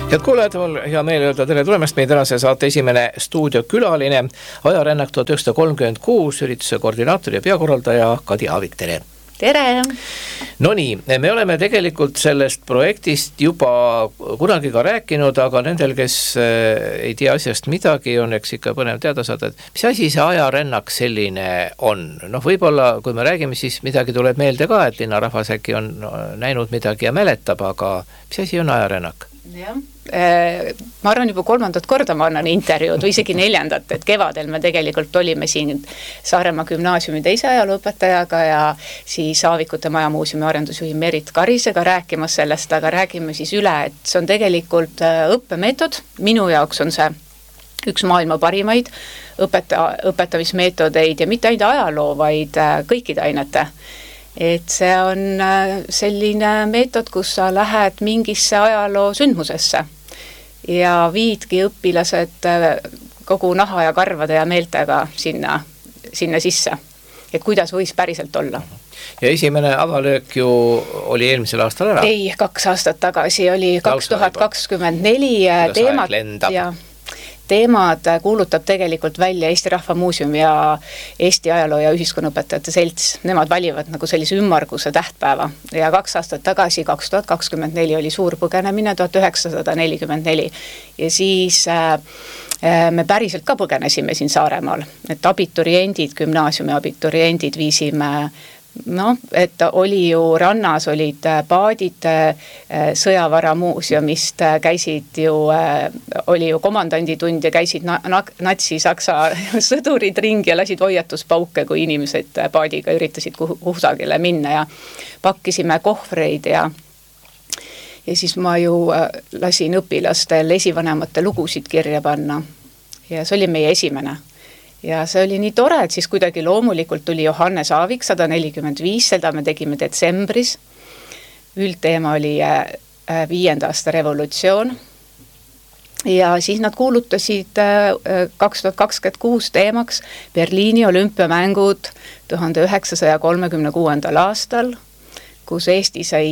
Head kuulajad, mul hea meel öelda tere tulemast meie tänase saate esimene stuudiokülaline, ajarännak 1936, ürituse koordinaator ja peakorraldaja Kadi Aavik, tere! Tere! No nii, me oleme tegelikult sellest projektist juba kunagi ka rääkinud, aga nendel, kes ei tea asjast midagi, on eks ikka põnev teada saada, et mis asi see ajarännak selline on? Võib-olla, kui me räägime, siis midagi tuleb meelde ka, et linnarahvas äkki on näinud midagi ja mäletab, aga mis asi on ajarännak? Jah. Ma arvan juba 3. korda ma annan intervjuud või isegi 4. et kevadel me tegelikult olime siin Saaremaa gümnaasiumi teise ajalooõpetajaga ja siis Aavikute Maja muuseumi arendusjuhi Merit Karisega rääkimas sellest, aga räägime siis üle, et see on tegelikult õppemeetod, minu jaoks on see üks maailma parimaid õpetamismeetodeid ja mitte ainult ajaloo, vaid kõikide ainete. Et see on selline meetod, kus sa lähed mingisse ajaloo sündmusesse ja viidki õpilased kogu naha ja karvade ja meeltega sinna sisse. Et kuidas võis päriselt olla. Ja esimene avalöök ju oli eelmisel aastal ära? Ei, 2 aastat tagasi oli 2024 teemat ja teemad kuulutab tegelikult välja Eesti Rahva Muuseum ja Eesti Ajaloo- ja Ühiskonnaõpetajate Selts. Nemad valivad nagu sellise ümmarguse tähtpäeva. Ja 2 aastat tagasi, 2024 oli suur põgenemine, 1944. Ja siis me päriselt ka põgenesime siin Saaremaal. Et abituriendid, gümnaasiumi abituriendid viisime et oli ju rannas, olid paadid sõjavara muuseumist, käisid ju, oli ju komandanditund ja käisid natsi-saksa sõdurid ringi ja lasid hoiatuspauke, kui inimesed paadiga üritasid kusagile minna ja pakkisime kohvreid ja siis ma ju lasin õpilastel esivanemate lugusid kirja panna ja see oli meie esimene. Ja see oli nii tore, et siis kuidagi loomulikult tuli Johannes Aavik 145, seda me tegime detsembris. Üldteema oli 5. aasta revolutsioon. Ja siis nad kuulutasid 2026 teemaks Berliini olümpiamängud 1936. aastal, kus Eesti sai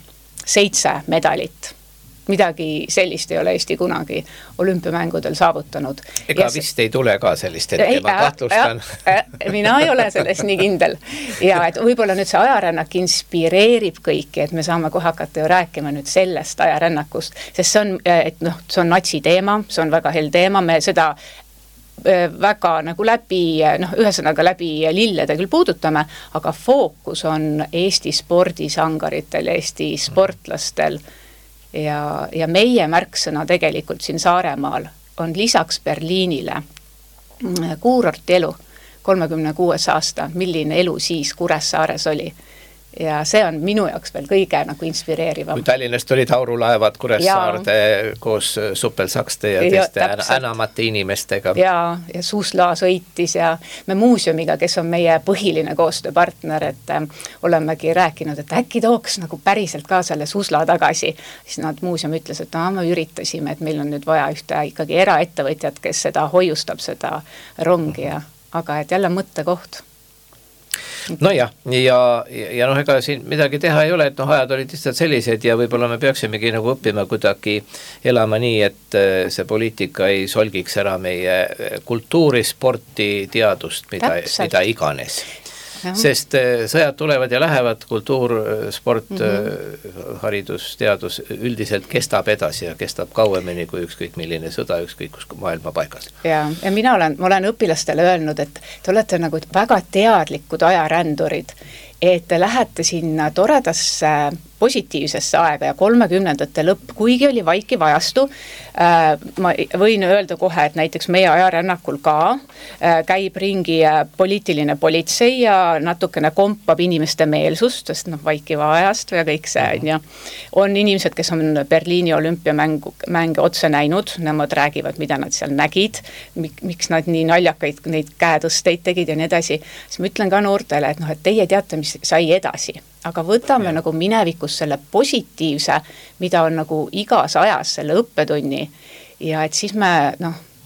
7 medalit. Midagi sellist ei ole Eesti kunagi olümpiamängudel saavutanud. Ega vist ei tule ka sellist hetke, ma kahtlustan. Mina ei ole selles nii kindel. Ja et võib-olla nüüd see ajarännak inspireerib kõiki, et me saame kohe hakata ju rääkima nüüd sellest ajarännakust, sest see on natsi teema, see on väga hell teema, me seda väga nagu ühesõnaga läbi lillede küll puudutame, aga fookus on Eesti spordisangaritel, Eesti sportlastel. Ja meie märksõna tegelikult siin Saaremaal on lisaks Berliinile kuurorti elu, 36 aasta, milline elu siis Kuressaares oli. Ja see on minu jaoks veel kõige nagu inspireerivam. Kui Tallinnast olid aurulaevad Kuressaarde koos Suppelsakste ja teiste enamate inimestega. Ja Suusla sõitis ja me muuseumiga, kes on meie põhiline koostööpartner, et olemegi rääkinud, et äkki tooks nagu päriselt ka selle Suusla tagasi. Siis nad muuseum ütles, et me üritasime, et meil on nüüd vaja ühte ikkagi eraettevõtjat, kes seda hoiustab, seda rongi, aga et jälle mõttekoht. Nojah, ja ega siin midagi teha ei ole, et ajad olid lihtsalt sellised ja võib-olla me peaksimegi nagu õppima kuidagi elama nii, et see poliitika ei solgiks ära meie kultuuri, sporti, teadust, mida iganes. Sest sõjad tulevad ja lähevad, kultuur, sport, haridus, teadus üldiselt kestab edasi ja kestab kauemini kui ükskõik milline sõda, ükskõik kus maailma paigas. Ja ma olen õpilastele öelnud, et te olete nagu väga teadlikud ajarändurid, et te lähete sinna toredasse positiivsesse aega ja 30ndate lõpp, kuigi oli vaikiv ajastu, ma võin öelda kohe, et näiteks meie ajarännakul ka käib ringi poliitiline politsei ja natukene kompab inimeste meelsust, sest vaikiva ajastu ja kõik see on. Ja on inimesed, kes on Berliini olümpiamänge otse näinud, nemad räägivad, mida nad seal nägid, miks nad nii naljakaid neid käetõsteid tegid ja nii edasi. Siis ma ütlen ka noortele, et teie teate, mis sai edasi. Aga võtame nagu minevikus selle positiivse, mida on nagu igas ajas selle õppetunni ja et siis me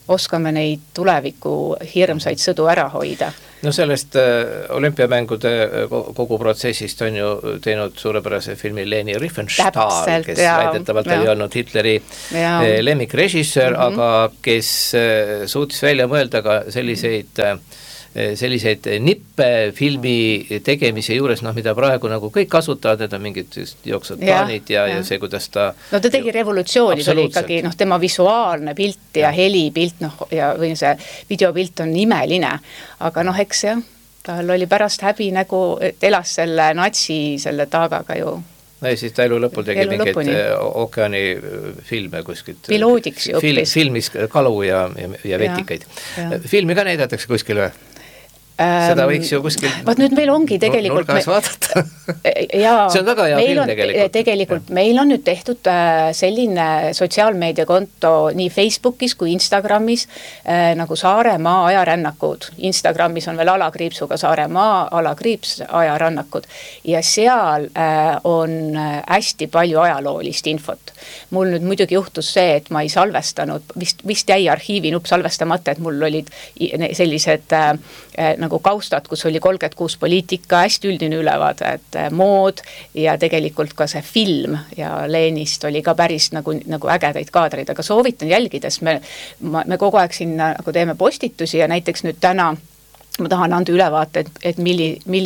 oskame neid tuleviku hirmsaid sõdu ära hoida. No sellest olümpiamängude kogu protsessist on ju teinud suurepärase filmi Leni Riefenstahl, kes väidetavalt oli olnud Hitleri lemmikrežissöör, aga kes suutis välja mõelda ka selliseid nippe filmi tegemise juures, mida praegu nagu kõik kasutavad, need on mingid jooksvad plaanid ja see, kuidas ta... No ta tegi revolutsiooni, see oli ikkagi tema visuaalne pilt ja helipilt, või see videopilt on imeline, aga eks jah, tal oli pärast häbi nägu, et elas selle natsi selle taagaga ju. No ja siis ta elu lõpul tegi mingeid ookeani filme kuskilt. Piloodiks ju õppis. Filmis kalu ja vetikaid. Filmi ka näidatakse kuskil või? Seda võiks ju kuskil vaat nüüd meil ongi tegelikult nurgas vaadata. See on väga hea film tegelikult. Meil on nüüd tehtud selline sotsiaalmeediakonto nii Facebookis kui Instagramis nagu Saaremaa ajarännakud. Instagramis on veel alakriipsuga Saaremaa, alakriips ajarännakud ja seal on hästi palju ajaloolist infot. Mul nüüd muidugi juhtus see, et ma ei salvestanud, vist jäi arhiivinupp salvestamata, et mul olid sellised nagu kaustad, kus oli 36 poliitika, hästi üldine ülevaade, et mood ja tegelikult ka see film ja Lenist oli ka päris nagu ägedaid kaadreid, aga soovitan jälgides, me kogu aeg siin nagu teeme postitusi ja näiteks nüüd täna ma tahan anda ülevaate, et milli